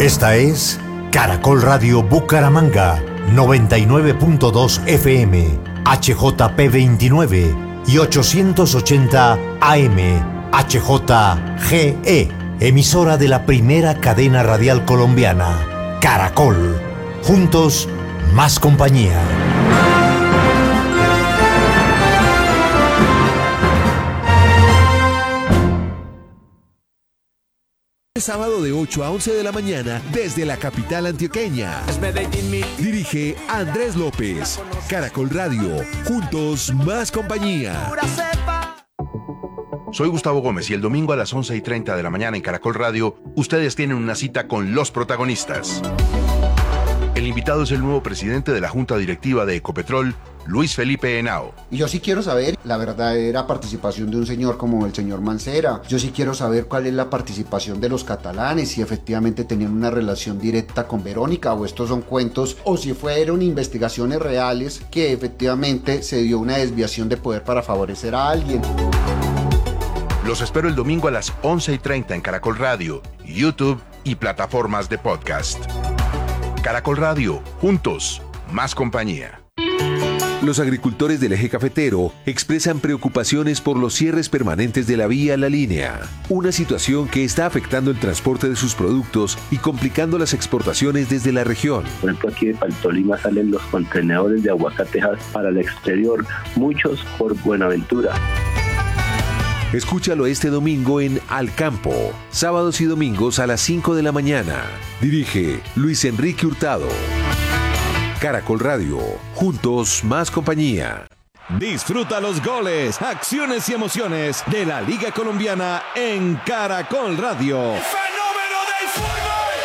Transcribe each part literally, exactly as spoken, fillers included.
Esta es Caracol Radio Bucaramanga, noventa y nueve punto dos F M, H J P veintinueve y ochocientos ochenta A M, H J G E, emisora de la primera cadena radial colombiana, Caracol. Juntos, más compañía. Sábado de ocho a once de la mañana desde la capital antioqueña. Dirige Andrés López. Caracol Radio. Juntos, más compañía. Soy Gustavo Gómez y el domingo a las once y treinta de la mañana en Caracol Radio, ustedes tienen una cita con los protagonistas. El invitado es el nuevo presidente de la Junta Directiva de Ecopetrol, Luis Felipe Henao. Y yo sí quiero saber la verdadera participación de un señor como el señor Mancera. Yo sí quiero saber cuál es la participación de los catalanes, si efectivamente tenían una relación directa con Verónica o estos son cuentos, o si fueron investigaciones reales que efectivamente se dio una desviación de poder para favorecer a alguien. Los espero el domingo a las once y treinta en Caracol Radio, YouTube y plataformas de podcast. Caracol Radio, juntos, más compañía. Los agricultores del eje cafetero expresan preocupaciones por los cierres permanentes de la vía La Línea, una situación que está afectando el transporte de sus productos y complicando las exportaciones desde la región. Por ejemplo, aquí de Paltolima salen los contenedores de aguacatejas para el exterior, muchos por Buenaventura. Escúchalo este domingo en Al Campo, sábados y domingos a las cinco de la mañana. Dirige Luis Enrique Hurtado. Caracol Radio, juntos más compañía. Disfruta los goles, acciones y emociones de la Liga Colombiana en Caracol Radio. ¡El fenómeno del fútbol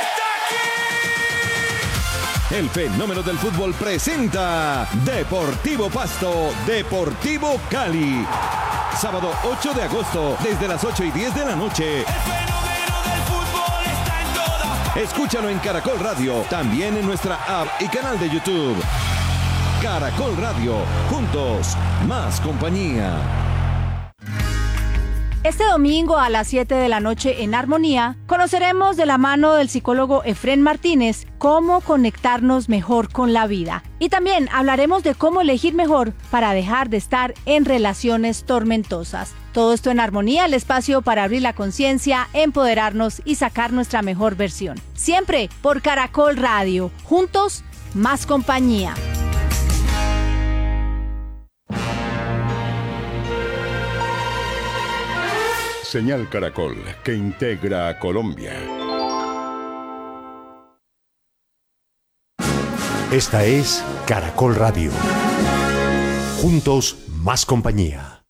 está aquí! El fenómeno del fútbol presenta Deportivo Pasto, Deportivo Cali. Sábado ocho de agosto, desde las ocho y diez de la noche. El fenómeno del fútbol está en toda. Escúchalo en Caracol Radio, también en nuestra app y canal de YouTube. Caracol Radio, juntos, más compañía. Este domingo a las siete de la noche en Armonía, conoceremos de la mano del psicólogo Efrén Martínez cómo conectarnos mejor con la vida. Y también hablaremos de cómo elegir mejor para dejar de estar en relaciones tormentosas. Todo esto en Armonía, el espacio para abrir la conciencia, empoderarnos y sacar nuestra mejor versión. Siempre por Caracol Radio. Juntos, más compañía. Señal Caracol, que integra a Colombia. Esta es Caracol Radio. Juntos, más compañía.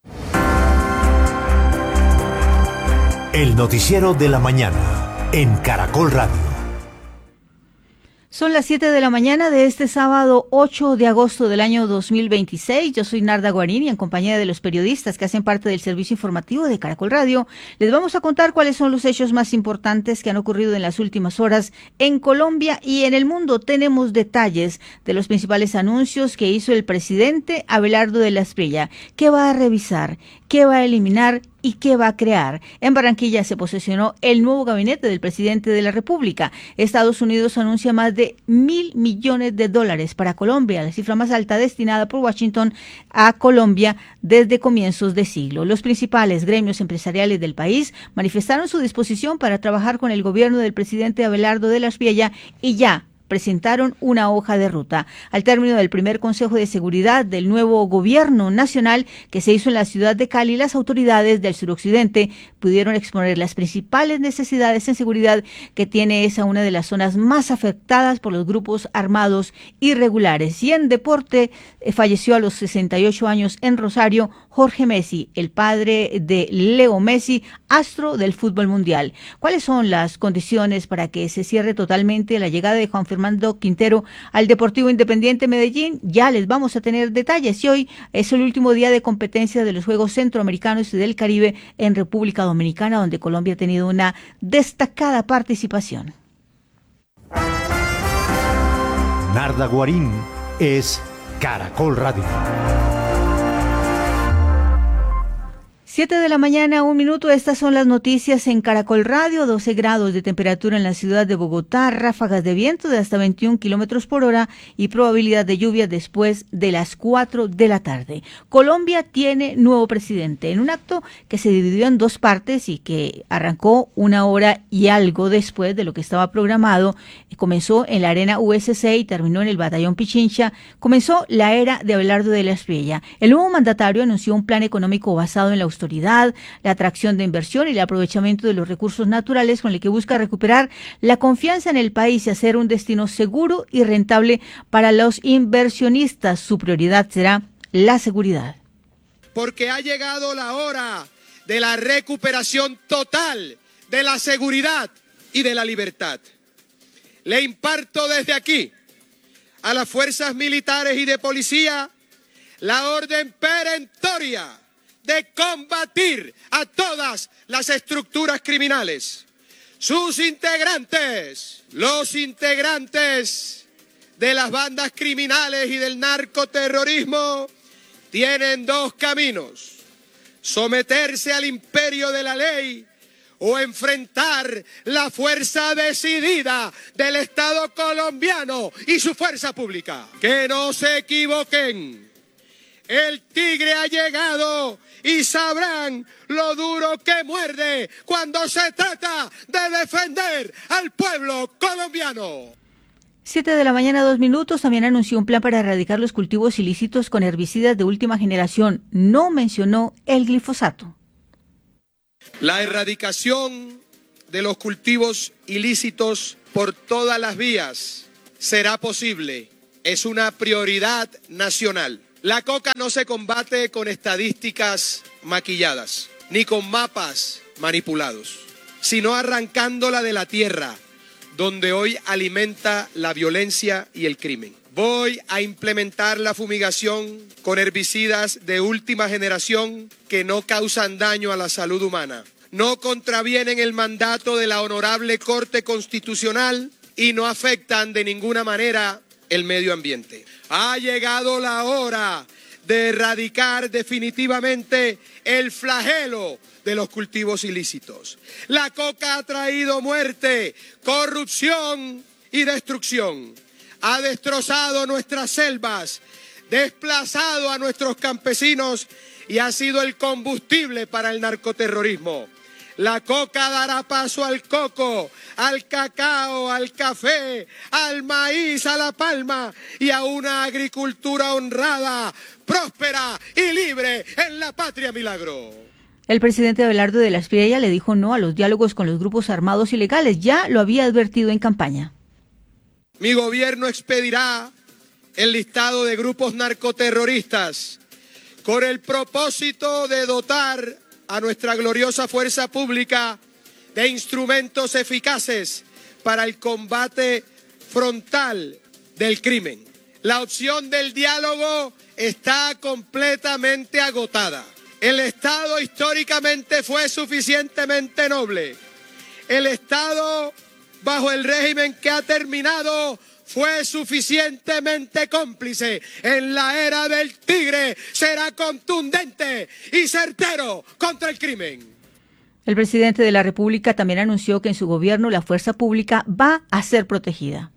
El noticiero de la mañana en Caracol Radio. Son las siete de la mañana de este sábado ocho de agosto del año dos mil veintiséis. Yo soy Narda Guarini, en compañía de los periodistas que hacen parte del servicio informativo de Caracol Radio. Les vamos a contar cuáles son los hechos más importantes que han ocurrido en las últimas horas en Colombia y en el mundo. Tenemos detalles de los principales anuncios que hizo el presidente Abelardo de la Espriella. ¿Qué va a revisar? ¿Qué va a eliminar? ¿Y qué va a crear? En Barranquilla se posesionó el nuevo gabinete del presidente de la República. Estados Unidos anuncia más de mil millones de dólares para Colombia, la cifra más alta destinada por Washington a Colombia desde comienzos de siglo. Los principales gremios empresariales del país manifestaron su disposición para trabajar con el gobierno del presidente Abelardo de la Espriella y ya presentaron una hoja de ruta. Al término del primer Consejo de Seguridad del nuevo Gobierno Nacional que se hizo en la ciudad de Cali, las autoridades del suroccidente pudieron exponer las principales necesidades en seguridad que tiene esa una de las zonas más afectadas por los grupos armados irregulares. Y en deporte, eh, falleció a los sesenta y ocho años en Rosario Jorge Messi, el padre de Leo Messi, astro del fútbol mundial. ¿Cuáles son las condiciones para que se cierre totalmente la llegada de Juan Fernando Quintero al Deportivo Independiente Medellín? Ya les vamos a tener detalles y hoy es el último día de competencia de los Juegos Centroamericanos y del Caribe en República Dominicana, donde Colombia ha tenido una destacada participación. Narda Guarín es Caracol Radio. Siete de la mañana, un minuto. Estas son las noticias en Caracol Radio. doce grados de temperatura en la ciudad de Bogotá, ráfagas de viento de hasta veintiún kilómetros por hora y probabilidad de lluvia después de las cuatro de la tarde. Colombia tiene nuevo presidente en un acto que se dividió en dos partes y que arrancó una hora y algo después de lo que estaba programado. Comenzó en la Arena U S C y terminó en el Batallón Pichincha. Comenzó la era de Abelardo de la Espriella. El nuevo mandatario anunció un plan económico basado en la autoridad, la atracción de inversión y el aprovechamiento de los recursos naturales con el que busca recuperar la confianza en el país y hacer un destino seguro y rentable para los inversionistas. Su prioridad será la seguridad. Porque ha llegado la hora de la recuperación total de la seguridad y de la libertad. Le imparto desde aquí a las fuerzas militares y de policía la orden perentoria de combatir a todas las estructuras criminales. Sus integrantes, los integrantes de las bandas criminales y del narcoterrorismo tienen dos caminos: someterse al imperio de la ley o enfrentar la fuerza decidida del Estado colombiano y su fuerza pública. Que no se equivoquen. El tigre ha llegado y sabrán lo duro que muerde cuando se trata de defender al pueblo colombiano. Siete de la mañana, dos minutos. También anunció un plan para erradicar los cultivos ilícitos con herbicidas de última generación. No mencionó el glifosato. La erradicación de los cultivos ilícitos por todas las vías será posible. Es una prioridad nacional. La coca no se combate con estadísticas maquilladas, ni con mapas manipulados, sino arrancándola de la tierra, donde hoy alimenta la violencia y el crimen. Voy a implementar la fumigación con herbicidas de última generación que no causan daño a la salud humana, no contravienen el mandato de la Honorable Corte Constitucional y no afectan de ninguna manera el medio ambiente. Ha llegado la hora de erradicar definitivamente el flagelo de los cultivos ilícitos. La coca ha traído muerte, corrupción y destrucción. Ha destrozado nuestras selvas, desplazado a nuestros campesinos y ha sido el combustible para el narcoterrorismo. La coca dará paso al coco, al cacao, al café, al maíz, a la palma y a una agricultura honrada, próspera y libre en la patria milagro. El presidente Abelardo de la Espriella le dijo no a los diálogos con los grupos armados ilegales. Ya lo había advertido en campaña. Mi gobierno expedirá el listado de grupos narcoterroristas con el propósito de dotar a nuestra gloriosa fuerza pública de instrumentos eficaces para el combate frontal del crimen. La opción del diálogo está completamente agotada. El Estado históricamente fue suficientemente noble. El Estado, bajo el régimen que ha terminado, fue suficientemente cómplice. En la era del tigre será contundente y certero contra el crimen. El presidente de la República también anunció que en su gobierno la fuerza pública va a ser protegida.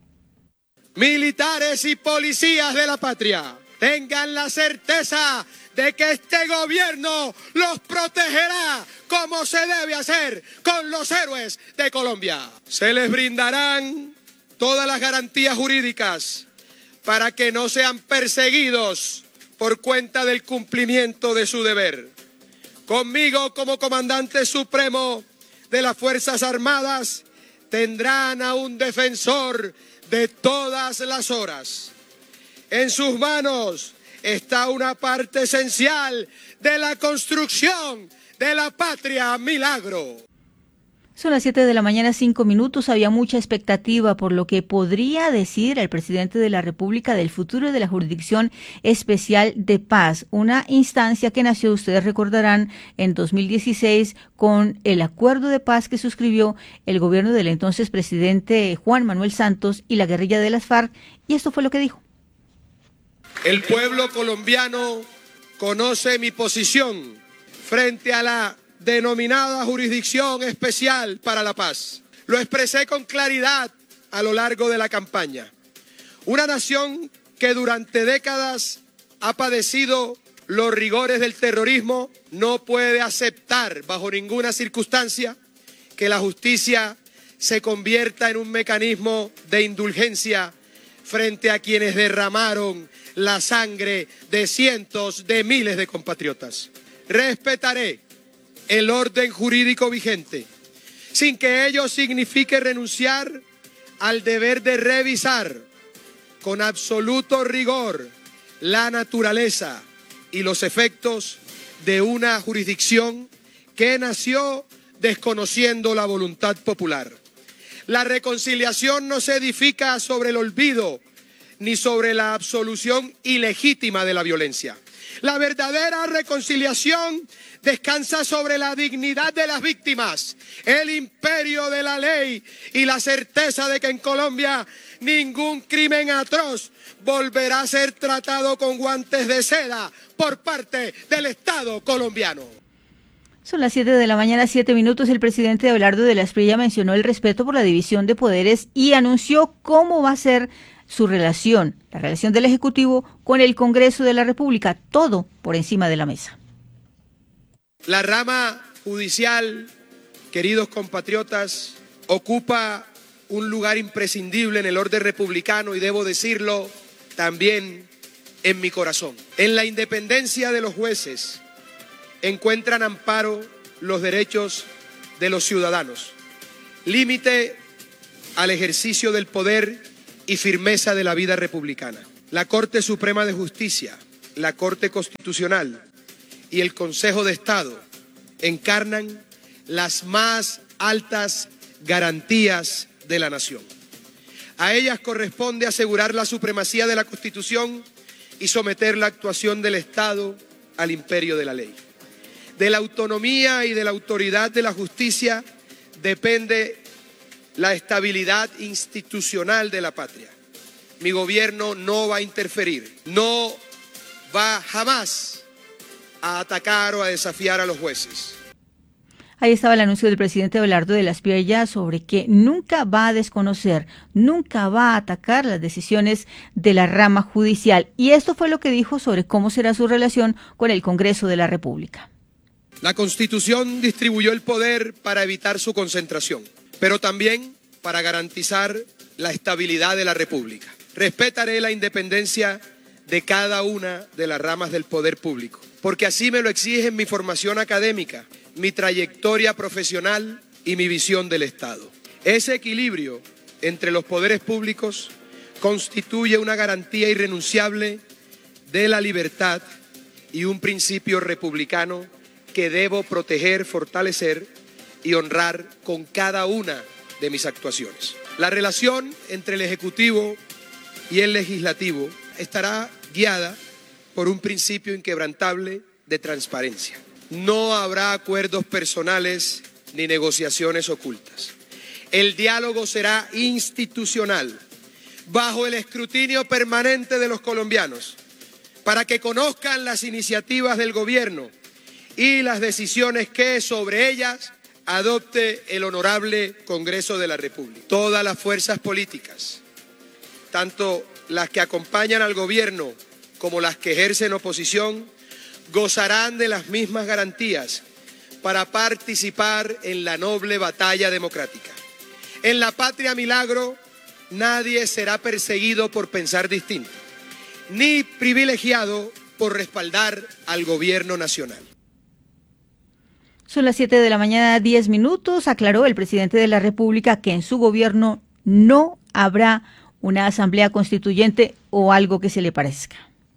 Militares y policías de la patria, tengan la certeza de que este gobierno los protegerá como se debe hacer con los héroes de Colombia. Se les brindarán todas las garantías jurídicas para que no sean perseguidos por cuenta del cumplimiento de su deber. Conmigo como comandante supremo de las Fuerzas Armadas tendrán a un defensor de todas las horas. En sus manos está una parte esencial de la construcción de la patria milagro. Son las siete de la mañana, cinco minutos. Había mucha expectativa por lo que podría decir el presidente de la República del futuro de la Jurisdicción Especial de Paz, una instancia que nació, ustedes recordarán, en dos mil dieciséis con el acuerdo de paz que suscribió el gobierno del entonces presidente Juan Manuel Santos y la guerrilla de las FARC, y esto fue lo que dijo. El pueblo colombiano conoce mi posición frente a la denominada Jurisdicción Especial para la Paz. Lo expresé con claridad a lo largo de la campaña. Una nación que durante décadas ha padecido los rigores del terrorismo no puede aceptar bajo ninguna circunstancia que la justicia se convierta en un mecanismo de indulgencia frente a quienes derramaron la sangre de cientos de miles de compatriotas. Respetaré el orden jurídico vigente, sin que ello signifique renunciar al deber de revisar con absoluto rigor la naturaleza y los efectos de una jurisdicción que nació desconociendo la voluntad popular. La reconciliación no se edifica sobre el olvido ni sobre la absolución ilegítima de la violencia. La verdadera reconciliación descansa sobre la dignidad de las víctimas, el imperio de la ley y la certeza de que en Colombia ningún crimen atroz volverá a ser tratado con guantes de seda por parte del Estado colombiano. Son las siete de la mañana, siete minutos. El presidente Abelardo de la Espriella mencionó el respeto por la división de poderes y anunció cómo va a ser su relación, la relación del Ejecutivo con el Congreso de la República, todo por encima de la mesa. La rama judicial, queridos compatriotas, ocupa un lugar imprescindible en el orden republicano y debo decirlo también en mi corazón. En la independencia de los jueces encuentran amparo los derechos de los ciudadanos, límite al ejercicio del poder y firmeza de la vida republicana. La Corte Suprema de Justicia, la Corte Constitucional y el Consejo de Estado encarnan las más altas garantías de la nación. A ellas corresponde asegurar la supremacía de la Constitución y someter la actuación del Estado al imperio de la ley. De la autonomía y de la autoridad de la justicia depende la estabilidad institucional de la patria. Mi gobierno no va a interferir, no va jamás a atacar o a desafiar a los jueces. Ahí estaba el anuncio del presidente Abelardo de la Espriella sobre que nunca va a desconocer, nunca va a atacar las decisiones de la rama judicial. Y esto fue lo que dijo sobre cómo será su relación con el Congreso de la República. La Constitución distribuyó el poder para evitar su concentración, pero también para garantizar la estabilidad de la República. Respetaré la independencia de cada una de las ramas del poder público, porque así me lo exigen mi formación académica, mi trayectoria profesional y mi visión del Estado. Ese equilibrio entre los poderes públicos constituye una garantía irrenunciable de la libertad y un principio republicano que debo proteger, fortalecer y honrar con cada una de mis actuaciones. La relación entre el Ejecutivo y el Legislativo estará guiada por un principio inquebrantable de transparencia. No habrá acuerdos personales ni negociaciones ocultas. El diálogo será institucional, bajo el escrutinio permanente de los colombianos, para que conozcan las iniciativas del gobierno y las decisiones que sobre ellas adopte el honorable Congreso de la República. Todas las fuerzas políticas, tanto las que acompañan al gobierno como las que ejercen oposición, gozarán de las mismas garantías para participar en la noble batalla democrática. En la patria milagro, nadie será perseguido por pensar distinto, ni privilegiado por respaldar al gobierno nacional. Son las siete de la mañana, diez minutos. Aclaró el presidente de la República que en su gobierno no habrá una asamblea constituyente o algo que se le parezca.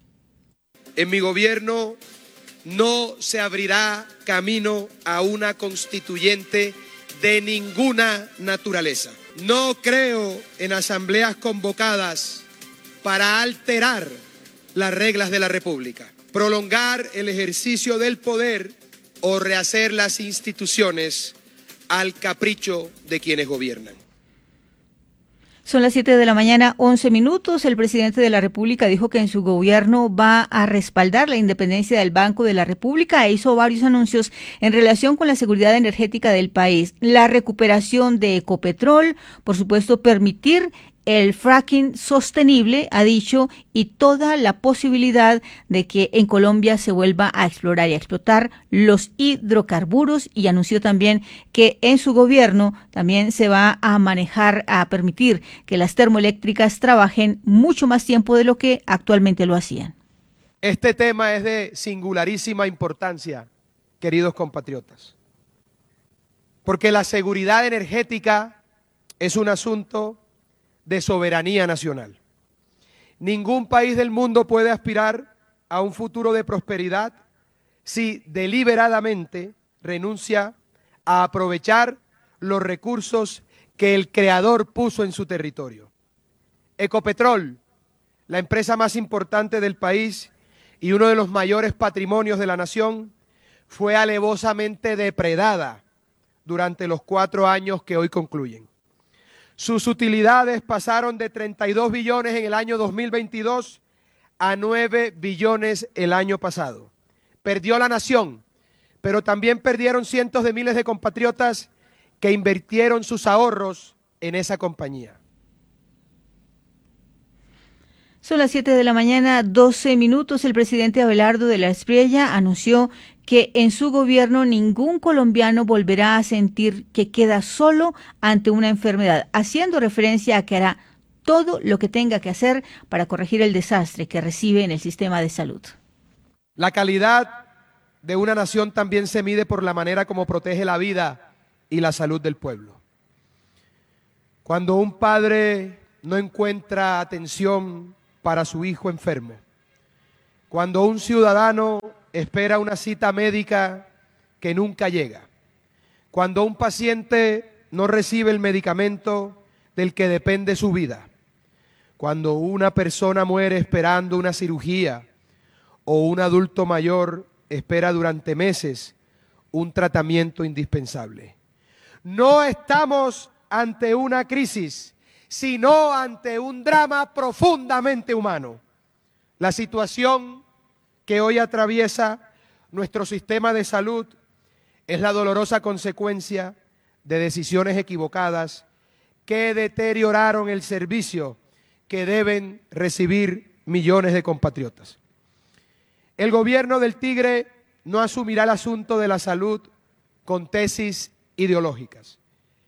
En mi gobierno no se abrirá camino a una constituyente de ninguna naturaleza. No creo en asambleas convocadas para alterar las reglas de la República, prolongar el ejercicio del poder o rehacer las instituciones al capricho de quienes gobiernan. Son las siete de la mañana, once minutos. El presidente de la República dijo que en su gobierno va a respaldar la independencia del Banco de la República e hizo varios anuncios en relación con la seguridad energética del país, la recuperación de Ecopetrol, por supuesto, permitir el fracking sostenible, ha dicho, y toda la posibilidad de que en Colombia se vuelva a explorar y a explotar los hidrocarburos, y anunció también que en su gobierno también se va a manejar, a permitir que las termoeléctricas trabajen mucho más tiempo de lo que actualmente lo hacían. Este tema es de singularísima importancia, queridos compatriotas, porque la seguridad energética es un asunto de soberanía nacional. Ningún país del mundo puede aspirar a un futuro de prosperidad si deliberadamente renuncia a aprovechar los recursos que el Creador puso en su territorio. Ecopetrol, la empresa más importante del país y uno de los mayores patrimonios de la nación, fue alevosamente depredada durante los cuatro años que hoy concluyen. Sus utilidades pasaron de treinta y dos billones en el año dos mil veintidós a nueve billones el año pasado. Perdió la nación, pero también perdieron cientos de miles de compatriotas que invirtieron sus ahorros en esa compañía. Son las siete de la mañana, doce minutos. El presidente Abelardo de la Espriella anunció que en su gobierno ningún colombiano volverá a sentir que queda solo ante una enfermedad, haciendo referencia a que hará todo lo que tenga que hacer para corregir el desastre que recibe en el sistema de salud. La calidad de una nación también se mide por la manera como protege la vida y la salud del pueblo. Cuando un padre no encuentra atención para su hijo enfermo, cuando un ciudadano espera una cita médica que nunca llega, cuando un paciente no recibe el medicamento del que depende su vida, cuando una persona muere esperando una cirugía o un adulto mayor espera durante meses un tratamiento indispensable. No estamos ante una crisis, sino ante un drama profundamente humano. La situación que hoy atraviesa nuestro sistema de salud es la dolorosa consecuencia de decisiones equivocadas que deterioraron el servicio que deben recibir millones de compatriotas. El gobierno del Tigre no asumirá el asunto de la salud con tesis ideológicas.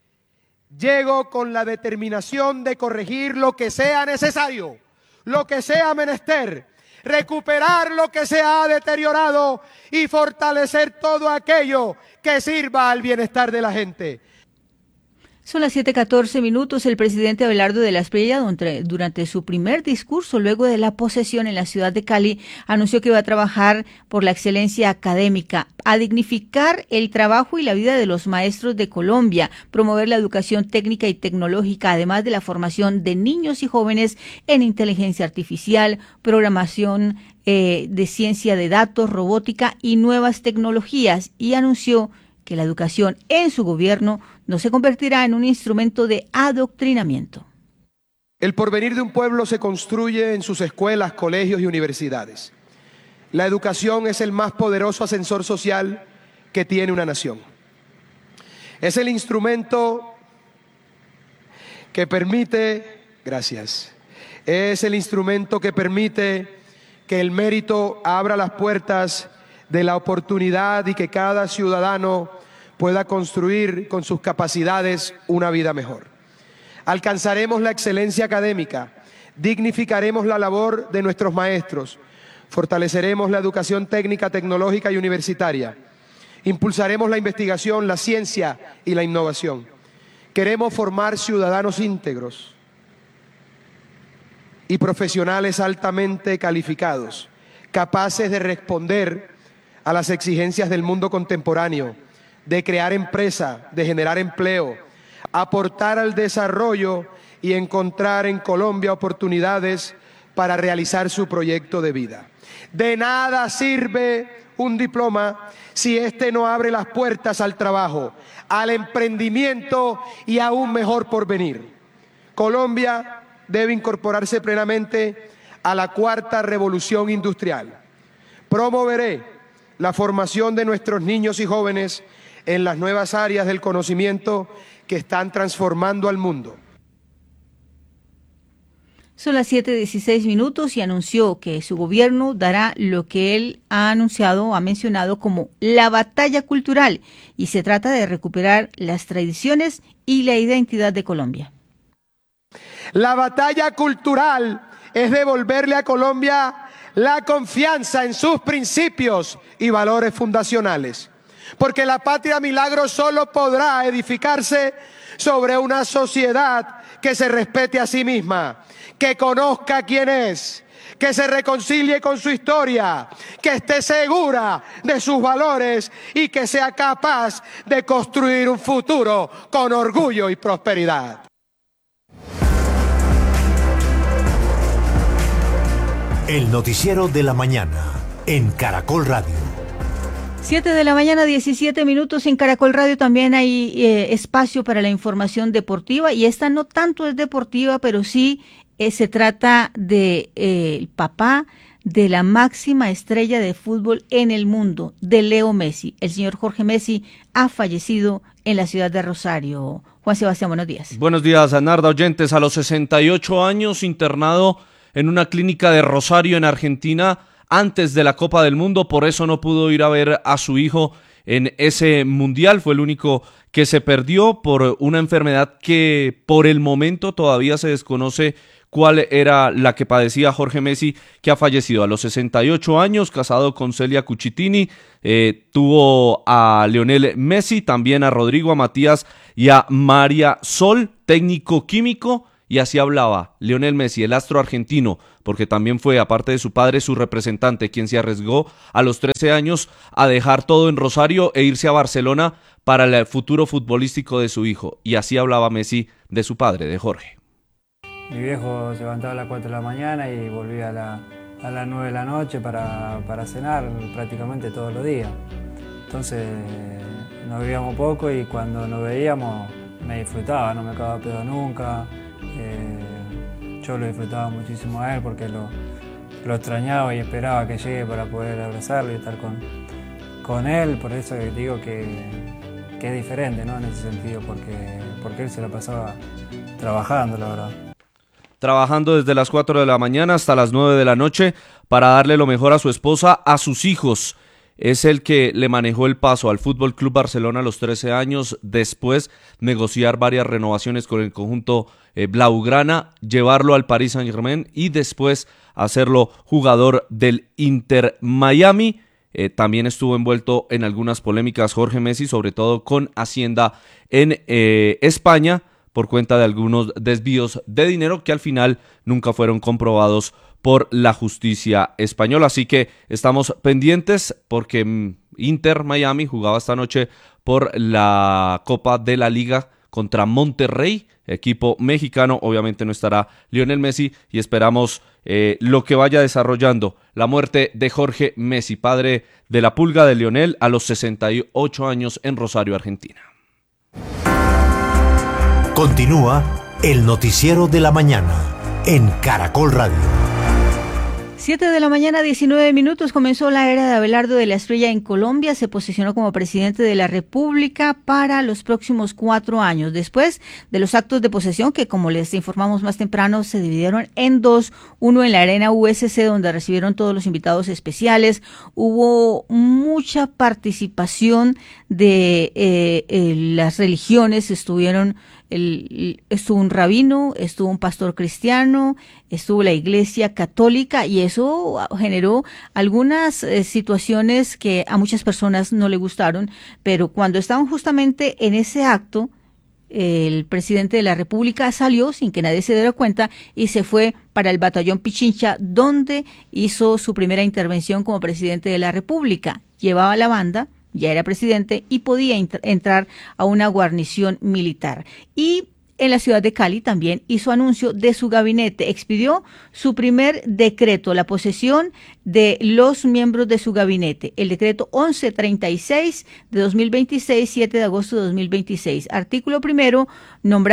Llego con la determinación de corregir lo que sea necesario, lo que sea menester, recuperar lo que se ha deteriorado y fortalecer todo aquello que sirva al bienestar de la gente. Son las siete catorce minutos. El presidente Abelardo de la Espriella, durante su primer discurso luego de la posesión en la ciudad de Cali, anunció que va a trabajar por la excelencia académica, a dignificar el trabajo y la vida de los maestros de Colombia, promover la educación técnica y tecnológica, además de la formación de niños y jóvenes en inteligencia artificial, programación eh, de ciencia de datos, robótica y nuevas tecnologías, y anunció que la educación en su gobierno no se convertirá en un instrumento de adoctrinamiento. El porvenir de un pueblo se construye en sus escuelas, colegios y universidades. La educación es el más poderoso ascensor social que tiene una nación. Es el instrumento que permite, gracias, es el instrumento que permite que el mérito abra las puertas de la oportunidad y que cada ciudadano pueda construir con sus capacidades una vida mejor. Alcanzaremos la excelencia académica, dignificaremos la labor de nuestros maestros, fortaleceremos la educación técnica, tecnológica y universitaria, impulsaremos la investigación, la ciencia y la innovación. Queremos formar ciudadanos íntegros y profesionales altamente calificados, capaces de responder a las exigencias del mundo contemporáneo, de crear empresa, de generar empleo, aportar al desarrollo y encontrar en Colombia oportunidades para realizar su proyecto de vida. De nada sirve un diploma si éste no abre las puertas al trabajo, al emprendimiento y a un mejor porvenir. Colombia debe incorporarse plenamente a la cuarta revolución industrial. Promoveré la formación de nuestros niños y jóvenes en las nuevas áreas del conocimiento que están transformando al mundo. Son las siete dieciséis minutos y anunció que su gobierno dará lo que él ha anunciado o ha mencionado como la batalla cultural, y se trata de recuperar las tradiciones y la identidad de Colombia. La batalla cultural es devolverle a Colombia la confianza en sus principios y valores fundacionales, porque la patria milagro solo podrá edificarse sobre una sociedad que se respete a sí misma, que conozca quién es, que se reconcilie con su historia, que esté segura de sus valores y que sea capaz de construir un futuro con orgullo y prosperidad. El noticiero de la mañana en Caracol Radio. siete de la mañana, diecisiete minutos. En Caracol Radio también hay eh, espacio para la información deportiva, y esta no tanto es deportiva, pero sí eh, se trata de eh, el papá de la máxima estrella de fútbol en el mundo, de Leo Messi. El señor Jorge Messi ha fallecido en la ciudad de Rosario. Juan Sebastián, buenos días. Buenos días, Narda, oyentes. A los sesenta y ocho años, internado en una clínica de Rosario, en Argentina, antes de la Copa del Mundo. Por eso no pudo ir a ver a su hijo en ese mundial. Fue el único que se perdió por una enfermedad que por el momento todavía se desconoce cuál era la que padecía Jorge Messi, que ha fallecido a los sesenta y ocho años, casado con Celia Cucitini. Eh, tuvo a Lionel Messi, también a Rodrigo, a Matías y a María Sol, técnico químico. Y así hablaba Lionel Messi, el astro argentino, porque también fue, aparte de su padre, su representante, quien se arriesgó a los trece años a dejar todo en Rosario e irse a Barcelona para el futuro futbolístico de su hijo. Y así hablaba Messi de su padre, de Jorge. Mi viejo se levantaba a las cuatro de la mañana y volvía a, la, a las nueve de la noche para, para cenar prácticamente todos los días. Entonces nos veíamos poco, y cuando nos veíamos me disfrutaba, no me acababa pedo nunca. Eh, yo lo disfrutaba muchísimo a él porque lo, lo extrañaba y esperaba que llegue para poder abrazarlo y estar con, con él. Por eso digo que, que es diferente, ¿no? En ese sentido, porque, porque él se la pasaba trabajando, la verdad. Trabajando desde las cuatro de la mañana hasta las nueve de la noche para darle lo mejor a su esposa, a sus hijos. Es el que le manejó el paso al Fútbol Club Barcelona a los trece años, después negociar varias renovaciones con el conjunto eh, blaugrana, llevarlo al Paris Saint-Germain y después hacerlo jugador del Inter Miami. Eh, también estuvo envuelto en algunas polémicas Jorge Messi, sobre todo con Hacienda en eh, España, por cuenta de algunos desvíos de dinero que al final nunca fueron comprobados por la justicia española. Así que estamos pendientes porque Inter Miami jugaba esta noche por la Copa de la Liga contra Monterrey, equipo mexicano. Obviamente no estará Lionel Messi y esperamos eh, lo que vaya desarrollando la muerte de Jorge Messi, padre de la pulga de Lionel, a los sesenta y ocho años en Rosario, Argentina. Continúa el noticiero de la mañana en Caracol Radio. siete de la mañana, diecinueve minutos. Comenzó la era de Abelardo de la Espriella en Colombia. Se posicionó como presidente de la República para los próximos cuatro años. Después de los actos de posesión, que como les informamos más temprano, se dividieron en dos. Uno en la Arena U S C, donde recibieron todos los invitados especiales. Hubo mucha participación de eh, eh, las religiones. Estuvieron El, estuvo un rabino, estuvo un pastor cristiano, estuvo la iglesia católica, y eso generó algunas eh, situaciones que a muchas personas no le gustaron, pero cuando estaban justamente en ese acto, el presidente de la República salió sin que nadie se diera cuenta y se fue para el batallón Pichincha, donde hizo su primera intervención como presidente de la República. Llevaba la banda, ya era presidente y podía ent- entrar a una guarnición militar. Y en la ciudad de Cali también hizo anuncio de su gabinete, expidió su primer decreto, la posesión de los miembros de su gabinete, el decreto once treinta y seis de dos mil veintiséis, siete de agosto de dos mil veintiséis. Artículo primero, nombrar a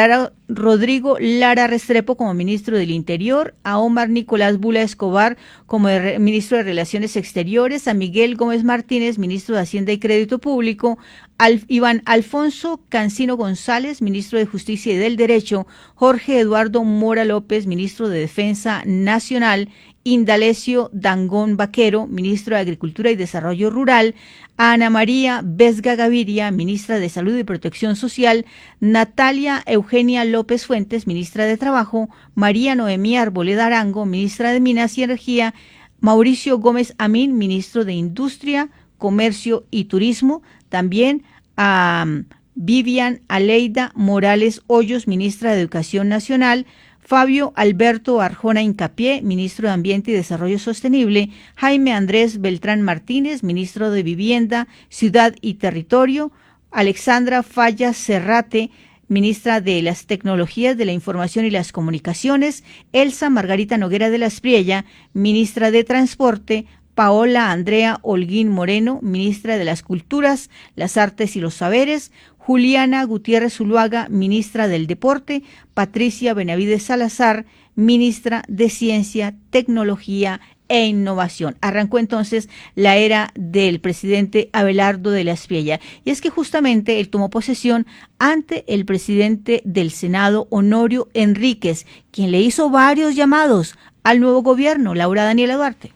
Rodrigo Lara Restrepo como ministro del Interior, a Omar Nicolás Bula Escobar como de, ministro de Relaciones Exteriores, a Miguel Gómez Martínez, ministro de Hacienda y Crédito Público, al, Iván Alfonso Cancino González, ministro de Justicia y del Derecho, Jorge Eduardo Mora López, ministro de Defensa Nacional, Indalecio Dangón Vaquero, ministro de Agricultura y Desarrollo Rural, a Ana María Vesga Gaviria, ministra de Salud y Protección Social, Natalia Eugenia López Fuentes, ministra de Trabajo, María Noemí Arboleda Arango, ministra de Minas y Energía, Mauricio Gómez Amín, ministro de Industria, Comercio y Turismo, también a Vivian Aleida Morales Hoyos, ministra de Educación Nacional, Fabio Alberto Arjona Incapié, ministro de Ambiente y Desarrollo Sostenible, Jaime Andrés Beltrán Martínez, ministro de Vivienda, Ciudad y Territorio, Alexandra Falla Cerrate, ministra de las Tecnologías de la Información y las Comunicaciones, Elsa Margarita Noguera de la Espriella, ministra de Transporte, Paola Andrea Holguín Moreno, ministra de las Culturas, las Artes y los Saberes, Juliana Gutiérrez Zuluaga, ministra del Deporte, Patricia Benavides Salazar, ministra de Ciencia, Tecnología e Innovación. Arrancó entonces la era del presidente Abelardo de la Espriella. Y es que justamente él tomó posesión ante el presidente del Senado, Honorio Enríquez, quien le hizo varios llamados al nuevo gobierno. Laura Daniela Duarte.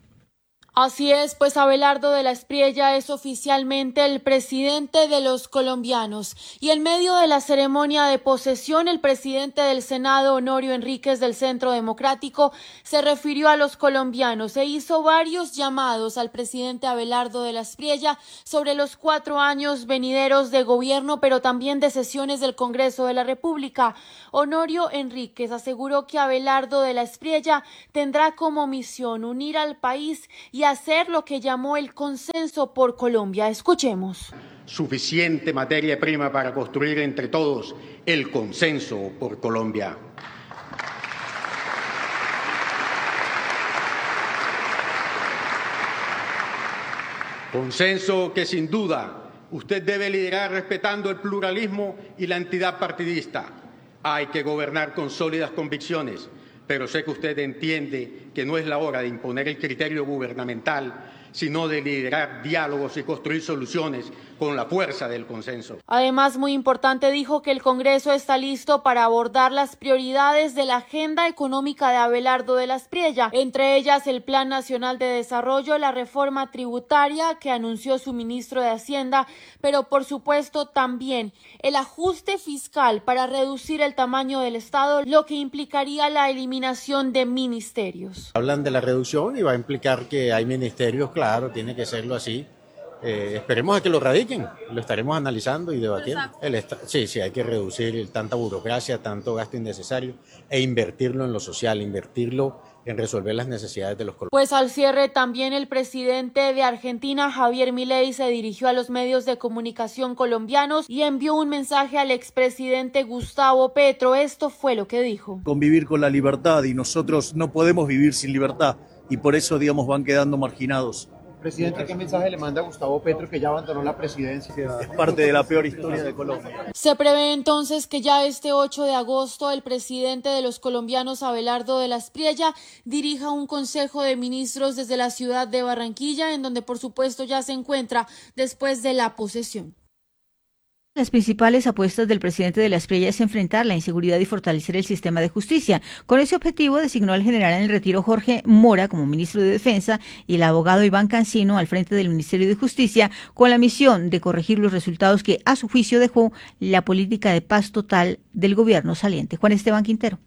Así es, pues Abelardo de la Espriella es oficialmente el presidente de los colombianos. Y en medio de la ceremonia de posesión, el presidente del Senado, Honorio Enríquez del Centro Democrático, se refirió a los colombianos e hizo varios llamados al presidente Abelardo de la Espriella sobre los cuatro años venideros de gobierno, pero también de sesiones del Congreso de la República. Honorio Enríquez aseguró que Abelardo de la Espriella tendrá como misión unir al país y hacer lo que llamó el consenso por Colombia. Escuchemos. Suficiente materia prima para construir entre todos el consenso por Colombia. Consenso que sin duda usted debe liderar respetando el pluralismo y la entidad partidista. Hay que gobernar con sólidas convicciones, pero sé que usted entiende que no es la hora de imponer el criterio gubernamental, sino de liderar diálogos y construir soluciones con la fuerza del consenso. Además, muy importante, dijo que el Congreso está listo para abordar las prioridades de la agenda económica de Abelardo de la Espriella, entre ellas el Plan Nacional de Desarrollo, la reforma tributaria que anunció su ministro de Hacienda, pero por supuesto también el ajuste fiscal para reducir el tamaño del Estado, lo que implicaría la eliminación de ministerios. Hablan de la reducción y va a implicar que hay ministerios, claro, tiene que serlo así. Eh, esperemos a que lo radiquen, lo estaremos analizando y debatiendo. El sí, sí, hay que reducir tanta burocracia, tanto gasto innecesario e invertirlo en lo social, invertirlo en resolver las necesidades de los colombianos. Pues al cierre también el presidente de Argentina, Javier Milei, se dirigió a los medios de comunicación colombianos y envió un mensaje al expresidente Gustavo Petro. Esto fue lo que dijo. Convivir con la libertad y nosotros no podemos vivir sin libertad y por eso, digamos, van quedando marginados. Presidente, ¿qué mensaje le manda a Gustavo Petro, que ya abandonó la presidencia? Es parte de la peor historia de Colombia. Se prevé entonces que ya este ocho de agosto el presidente de los colombianos, Abelardo de la Espriella, dirija un consejo de ministros desde la ciudad de Barranquilla, en donde por supuesto ya se encuentra después de la posesión. Las principales apuestas del presidente de la Espriella es enfrentar la inseguridad y fortalecer el sistema de justicia. Con ese objetivo designó al general en el retiro Jorge Mora como ministro de Defensa y el abogado Iván Cancino al frente del Ministerio de Justicia, con la misión de corregir los resultados que a su juicio dejó la política de paz total del gobierno saliente. Juan Esteban Quintero.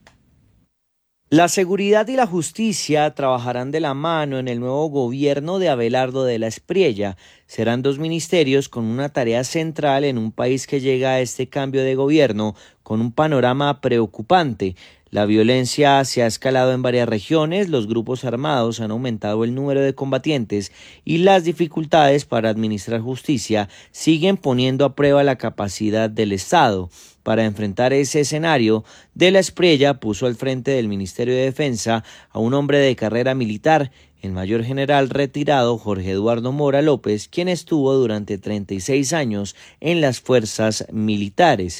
La seguridad y la justicia trabajarán de la mano en el nuevo gobierno de Abelardo de la Espriella. Serán dos ministerios con una tarea central en un país que llega a este cambio de gobierno con un panorama preocupante. La violencia se ha escalado en varias regiones, los grupos armados han aumentado el número de combatientes y las dificultades para administrar justicia siguen poniendo a prueba la capacidad del Estado. Para enfrentar ese escenario, de la Espriella puso al frente del Ministerio de Defensa a un hombre de carrera militar, el mayor general retirado Jorge Eduardo Mora López, quien estuvo durante treinta y seis años en las fuerzas militares.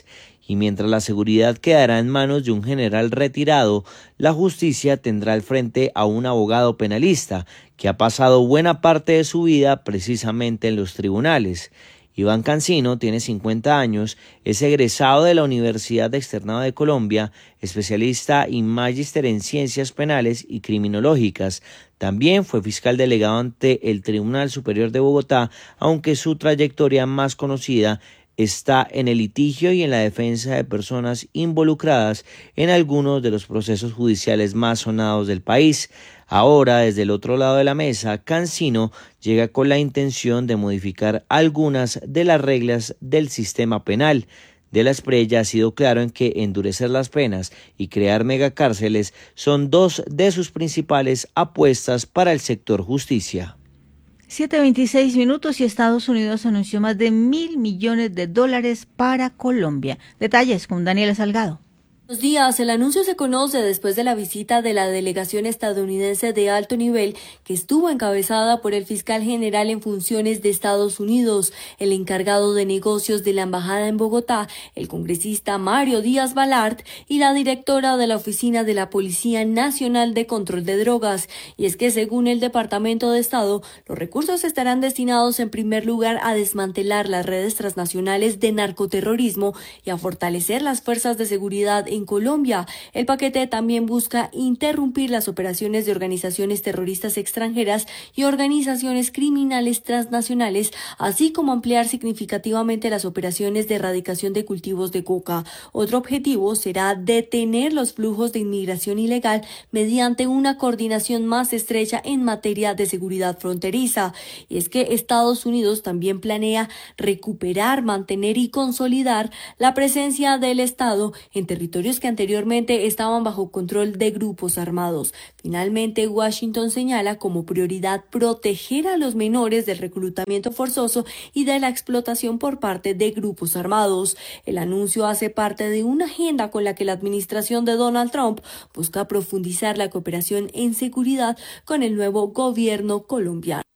y mientras la seguridad quedará en manos de un general retirado, la justicia tendrá al frente a un abogado penalista que ha pasado buena parte de su vida precisamente en los tribunales. Iván Cancino tiene cincuenta años, es egresado de la Universidad Externado de Colombia, especialista y magíster en ciencias penales y criminológicas. También fue fiscal delegado ante el Tribunal Superior de Bogotá, aunque su trayectoria más conocida está en el litigio y en la defensa de personas involucradas en algunos de los procesos judiciales más sonados del país. Ahora, desde el otro lado de la mesa, Cancino llega con la intención de modificar algunas de las reglas del sistema penal. De la Espriella ha sido claro en que endurecer las penas y crear megacárceles son dos de sus principales apuestas para el sector justicia. siete veintiséis minutos y Estados Unidos anunció más de mil millones de dólares para Colombia. Detalles con Daniela Salgado. Buenos días. El anuncio se conoce después de la visita de la delegación estadounidense de alto nivel que estuvo encabezada por el fiscal general en funciones de Estados Unidos, el encargado de negocios de la embajada en Bogotá, el congresista Mario Díaz Balart y la directora de la oficina de la Policía Nacional de Control de Drogas. Y es que según el Departamento de Estado, los recursos estarán destinados en primer lugar a desmantelar las redes transnacionales de narcoterrorismo y a fortalecer las fuerzas de seguridad en En Colombia. El paquete también busca interrumpir las operaciones de organizaciones terroristas extranjeras y organizaciones criminales transnacionales, así como ampliar significativamente las operaciones de erradicación de cultivos de coca. Otro objetivo será detener los flujos de inmigración ilegal mediante una coordinación más estrecha en materia de seguridad fronteriza. Y es que Estados Unidos también planea recuperar, mantener y consolidar la presencia del Estado en territorios que anteriormente estaban bajo control de grupos armados. Finalmente, Washington señala como prioridad proteger a los menores del reclutamiento forzoso y de la explotación por parte de grupos armados. El anuncio hace parte de una agenda con la que la administración de Donald Trump busca profundizar la cooperación en seguridad con el nuevo gobierno colombiano.